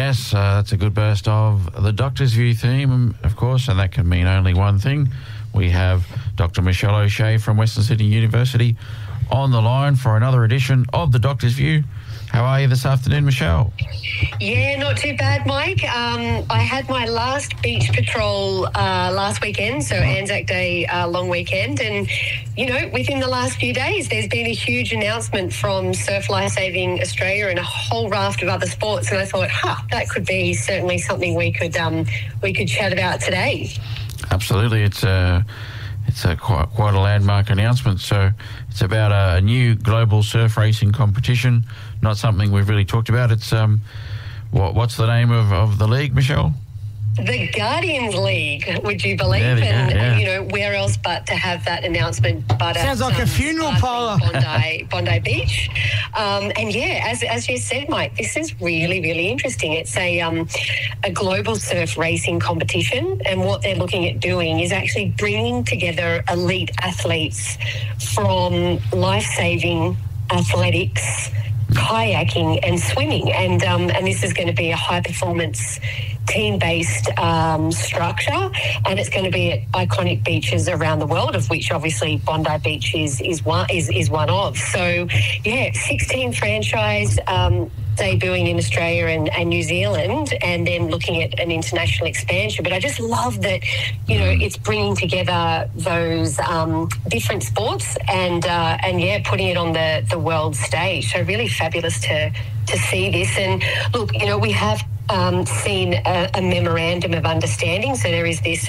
Yes, that's a good burst of the Doctor's View theme, of course, and that can mean only one thing. We have Dr. Michelle O'Shea from Western Sydney University on the line for another edition of the Doctor's View. How are you this afternoon, Michelle? Yeah, not too bad, Mike. I had my last beach patrol last weekend, so Anzac Day long weekend, and, you know, within the last few days there's been a huge announcement from Surf Lifesaving Australia and a whole raft of other sports, and I thought, that could be certainly something we could chat about today. Absolutely. It's quite a landmark announcement. So it's about a new global surf racing competition, not something we've really talked about. It's what's the name of the league, Michelle? The Guardians League, would you believe? And you know, where else but to have that announcement but sounds like a funeral parlour. Bondi Beach. And yeah, as you said, Mike, this is really, really interesting. It's a global surf racing competition, and what they're looking at doing is actually bringing together elite athletes from life-saving athletics, kayaking and swimming, and this is going to be a high-performance team-based structure, and it's going to be at iconic beaches around the world, of which obviously Bondi Beach is one of. So yeah, 16 franchise debuting in Australia and New Zealand, and then looking at an international expansion. But I just love that, you know, it's bringing together those different sports and putting it on the world stage. So really fabulous to see this. And look, you know, we have seen a memorandum of understanding. So there is this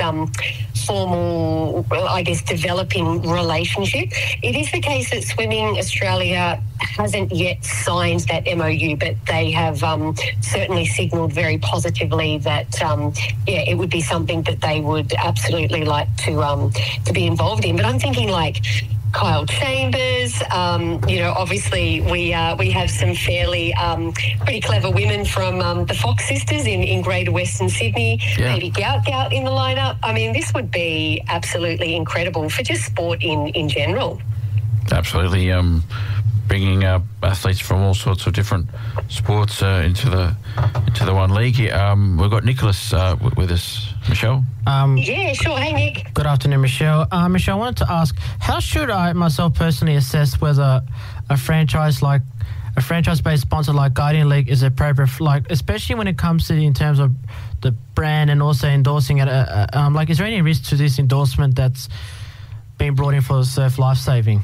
formal, I guess, developing relationship. It is the case that Swimming Australia hasn't yet signed that MOU, but they have certainly signalled very positively that, it would be something that they would absolutely like to be involved in. But I'm thinking like Kyle Chambers, you know, obviously we have some fairly pretty clever women from the Fox sisters in Greater Western Sydney, maybe Gout in the lineup. I mean, this would be absolutely incredible for just sport in general. Absolutely. Bringing athletes from all sorts of different sports into the one league. We've got Nicholas with us, Michelle. Yeah, sure. Hey, Nick. Good afternoon, Michelle. Michelle, I wanted to ask, how should I myself personally assess whether a franchise-based sponsor like Guardian League is appropriate, like especially when it comes to in terms of the brand and also endorsing it? Like, is there any risk to this endorsement that's being brought in for surf lifesaving?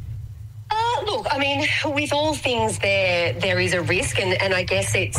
Look, I mean, with all things there is a risk, and I guess it's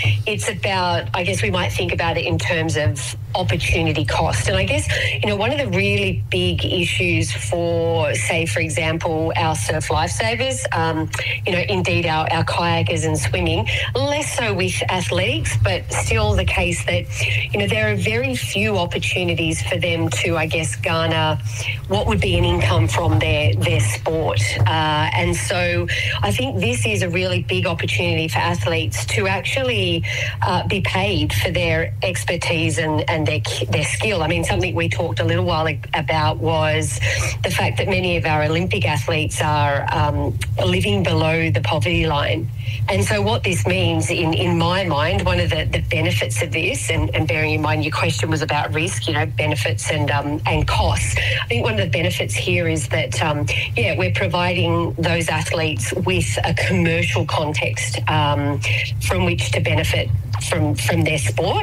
about, I guess we might think about it in terms of opportunity cost. And I guess, you know, one of the really big issues for, say, for example, our surf lifesavers, you know, indeed our kayakers and swimming, less so with athletics, but still the case that, you know, there are very few opportunities for them to, I guess, garner what would be an income from their sport. And so I think this is a really big opportunity for athletes to actually be paid for their expertise and their skill. I mean, something we talked a little while about was the fact that many of our Olympic athletes are living below the poverty line. And so what this means, in my mind, one of the benefits of this, and bearing in mind your question was about risk, you know, benefits and costs, I think one of the benefits here is that, we're providing those athletes with a commercial context from which to benefit from their sport.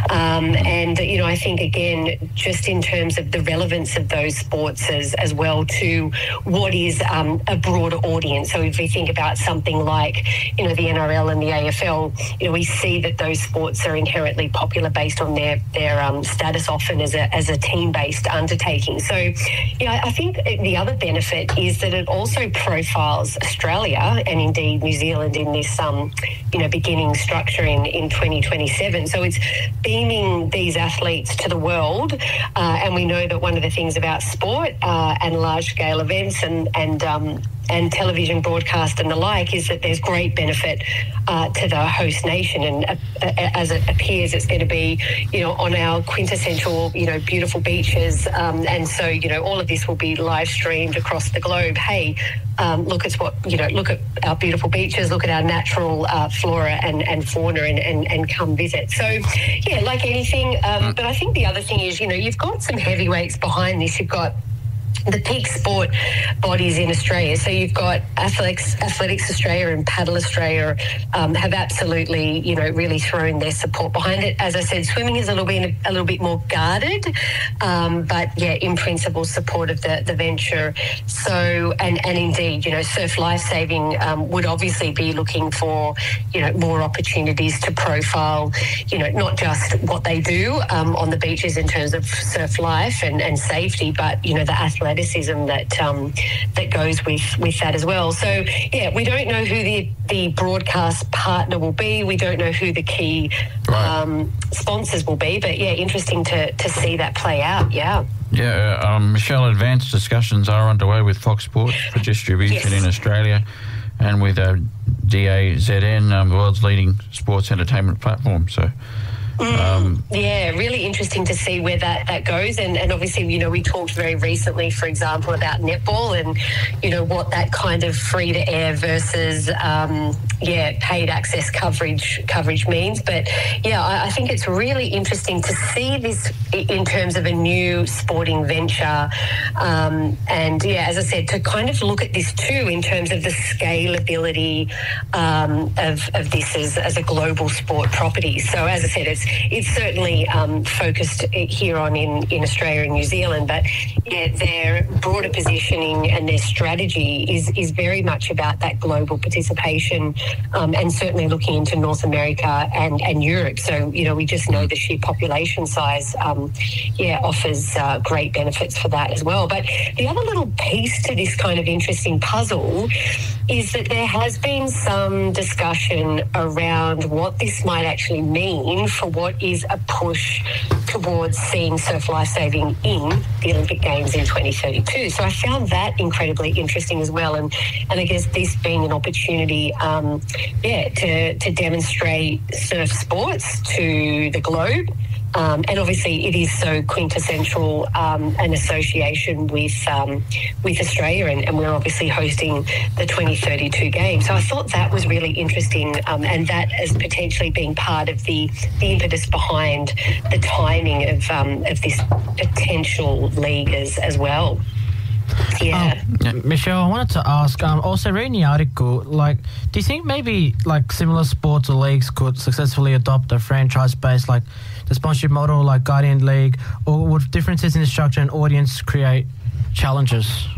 And, you know, I think, again, just in terms of the relevance of those sports as well to what is a broader audience. So if we think about something like, you know, the NRL and the AFL, you know, we see that those sports are inherently popular based on their status often as a team-based undertaking. So, you know, I think the other benefit is that it also profiles Australia and indeed New Zealand in this, you know, beginning structure in 2027. So it's beaming these athletes to the world, and we know that one of the things about sport and large-scale events and and television broadcast and the like, is that there's great benefit to the host nation, and as it appears, it's going to be, on our quintessential, beautiful beaches, and so, all of this will be live streamed across the globe. Hey, look at our beautiful beaches, look at our natural flora and fauna, and come visit. So, yeah, like anything, but I think the other thing is, you've got some heavyweights behind this. You've got the peak sport bodies in Australia. So you've got Athletics Australia and Paddle Australia have absolutely, really thrown their support behind it. As I said, swimming is a little bit more guarded, but yeah, in principle, support of the venture. So, and indeed, Surf Lifesaving would obviously be looking for, more opportunities to profile, not just what they do on the beaches in terms of surf life and safety, but, the athleticism that goes with that as well. So, yeah, we don't know who the broadcast partner will be. We don't know who the key sponsors will be. But, yeah, interesting to see that play out, yeah. Yeah, Michelle, advanced discussions are underway with Fox Sports for distribution in Australia, and with DAZN, the world's leading sports entertainment platform. So, yeah, really interesting to see where that goes. And obviously, we talked very recently, for example, about netball and, what that kind of free-to-air versus, paid access coverage means. But, yeah, I think it's really interesting to see this in terms of a new sporting venture. And, yeah, as I said, to kind of look at this too in terms of the scalability of this as a global sport property. So, as I said, it's certainly focused here on in Australia and New Zealand, but yeah, their broader positioning and their strategy is very much about that global participation, and certainly looking into North America and Europe. So, we just know the sheer population size, offers great benefits for that as well. But the other little piece to this kind of interesting puzzle is that there has been some discussion around what this might actually mean for what is a push towards seeing surf lifesaving in the Olympic Games in 2032. So I found that incredibly interesting as well. And I guess this being an opportunity, to demonstrate surf sports to the globe. And obviously, it is so quintessential an association with Australia, and we're obviously hosting the 2032 Games. So I thought that was really interesting, and that as potentially being part of the impetus behind the timing of this potential league as well. Yeah. Michelle, I wanted to ask, also reading the article, do you think maybe similar sports or leagues could successfully adopt a franchise-based, the sponsorship model like Guardian League, or would differences in the structure and audience create challenges?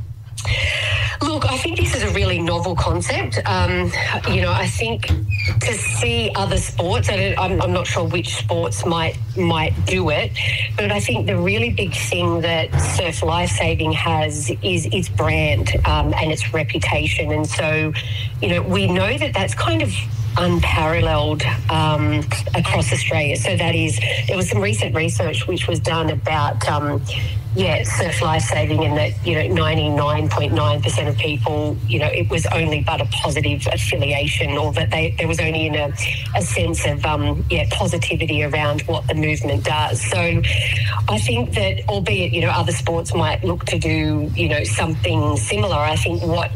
Look, I think this is a really novel concept. I think to see other sports, and I'm not sure which sports might do it, but I think the really big thing that Surf Lifesaving has is its brand and its reputation. And so, we know that that's kind of unparalleled across Australia. So that is, there was some recent research which was done about surf lifesaving, and that 99.9% of people, it was only but a positive affiliation, or that there was only a sense of positivity around what the movement does. So I think that, albeit other sports might look to do something similar, I think what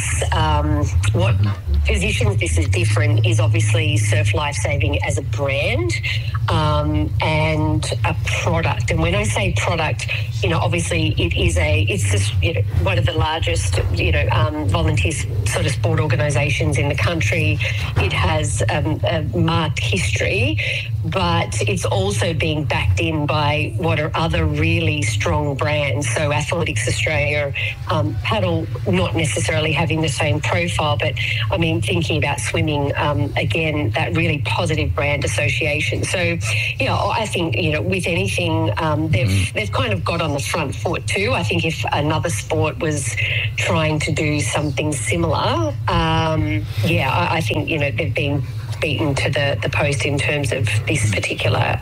positions this as different is obviously Surf Lifesaving as a brand and a product. And when I say product, obviously it's just one of the largest volunteer sort of sport organisations in the country. It has a marked history, but it's also being backed in by what are other really strong brands. So Athletics Australia, Paddle, not necessarily having the same profile, but I mean, thinking about swimming, again, that really positive brand association. So, I think, with anything, they've kind of got on the front foot too. I think if another sport was trying to do something similar, I think, they've been beaten to the post in terms of this particular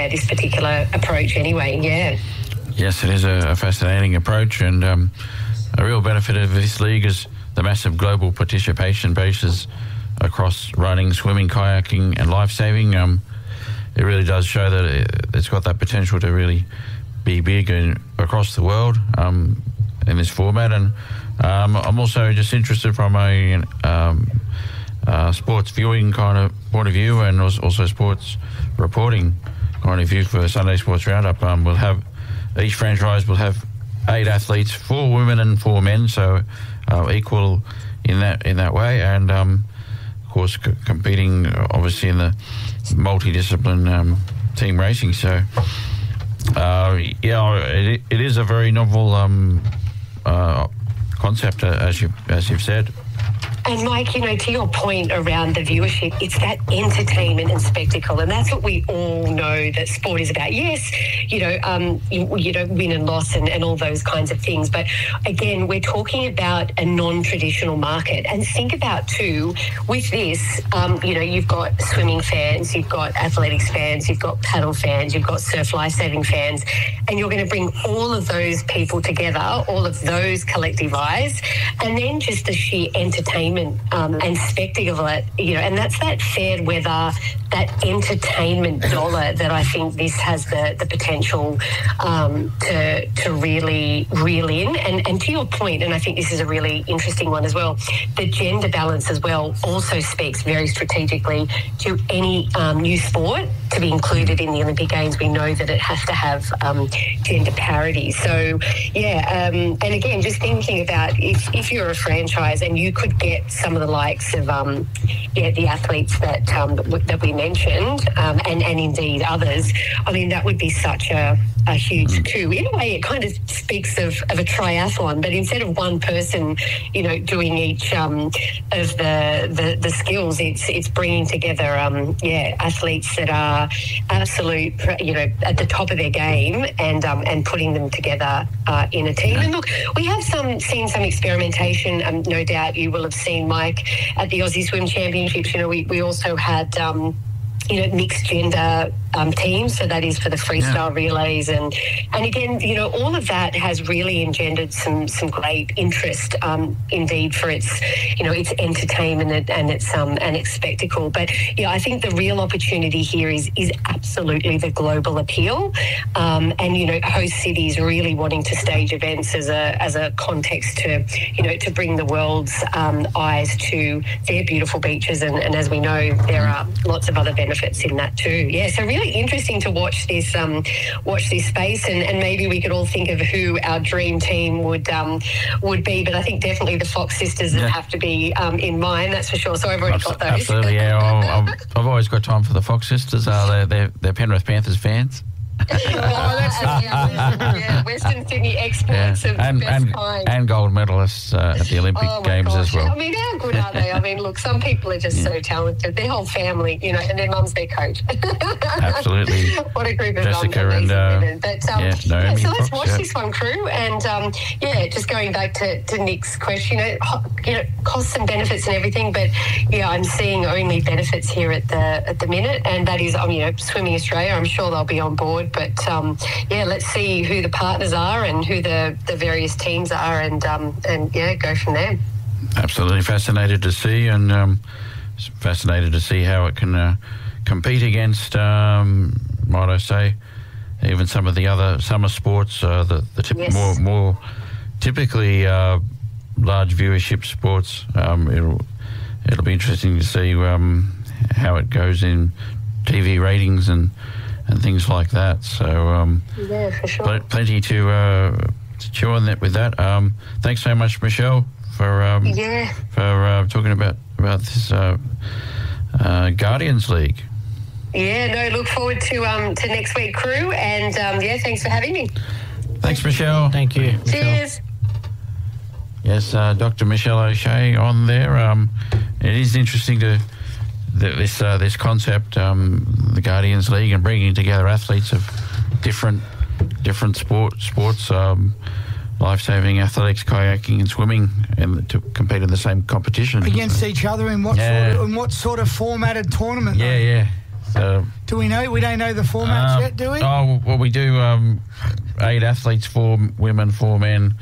approach anyway, yeah. Yes, it is a fascinating approach, and a real benefit of this league is the massive global participation bases across running, swimming, kayaking and life-saving. It really does show that it's got that potential to really be big across the world in this format. And I'm also just interested from a sports viewing kind of point of view, and also sports reporting kind of view for Sunday Sports Roundup. We'll have each franchise will have 8 athletes, 4 women and 4 men, so equal in that way, and of course competing obviously in the multidiscipline team racing. So it is a very novel concept, as you've said. And Mike, to your point around the viewership, it's that entertainment and spectacle, and that's what we all know that sport is about. Yes, win and loss and all those kinds of things, but again, we're talking about a non-traditional market. And think about too, with this, you've got swimming fans, you've got athletics fans, you've got paddle fans, you've got surf lifesaving fans, and you're going to bring all of those people together, all of those collective eyes, and then just the sheer entertainment and spectacle of it, and that's that fair weather, that entertainment dollar that I think this has the potential to really reel in. And to your point, and I think this is a really interesting one as well, the gender balance as well also speaks very strategically to any new sport to be included in the Olympic Games. We know that it has to have gender parity. So, and again, just thinking about if you're a franchise and you could get some of the likes of the athletes that we mentioned, and indeed others, I mean, that would be such a huge coup. In a way, it kind of speaks of a triathlon, but instead of one person, doing each of the skills, it's bringing together, athletes that are absolute, at the top of their game, and putting them together in a team. And look, we have seen some experimentation. No doubt you will have seen, Mike, at the Aussie Swim Championships. We also had mixed gender teams, so that is for the freestyle relays, and again, all of that has really engendered some great interest, indeed, for its its entertainment and its spectacle. But I think the real opportunity here is absolutely the global appeal, and host cities really wanting to stage events as a context to bring the world's eyes to their beautiful beaches, and as we know, there are lots of other benefits in that too. So really interesting to watch this space, and maybe we could all think of who our dream team would be. But I think definitely the Fox sisters have to be in mind. That's for sure. So I've already got those. Absolutely, yeah. I've always got time for the Fox sisters. They're Penrith Panthers fans. Western Sydney exports of the best kind. And gold medalists at the Olympic Games as well. I mean, how good are they? I mean, look, some people are just so talented. Their whole family, and their mum's their coach. Absolutely. What a group of Jessica and so let's watch this one, crew. And just going back to Nick's question, costs and benefits and everything, but I'm seeing only benefits here at the minute, and that is, Swimming Australia. I'm sure they'll be on board. But let's see who the partners are and who the various teams are, and go from there. Absolutely fascinated to see, and fascinated to see how it can compete against, might I say, even some of the other summer sports, more typically large viewership sports. It'll be interesting to see how it goes in TV ratings and things like that. So for sure. Plenty to chew on that with that. Thanks so much, Michelle, for talking about this Guardians League. Look forward to next week, crew, and thanks for having me. Thanks, Michelle. Thank you. Cheers. Yes, Dr. Michelle O'Shea on there. It is interesting to this concept, the Guardians League, and bringing together athletes of different sports, life-saving, athletics, kayaking and swimming, and to compete in the same competition against each other in what sort of formatted tournament? So, do we know? We don't know the formats yet, do we? Oh well, we do. 8 athletes, 4 women, 4 men.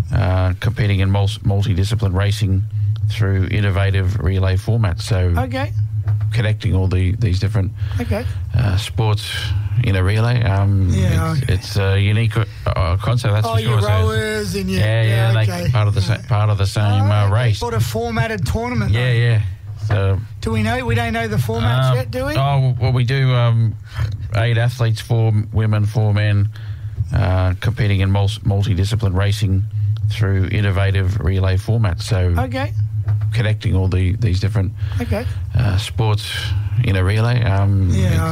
competing in multidiscipline racing through innovative relay formats. So Okay. connecting all these different sports in a relay. It's a unique concept, that's for sure. Your rowers and your... they part of the same race. Sort of formatted tournament. Yeah. So, do we know? We don't know the formats yet, do we? Oh, well, we do 8 athletes, 4 women, 4 men, competing in multidiscipline racing through innovative relay formats. So connecting all these different sports in a relay.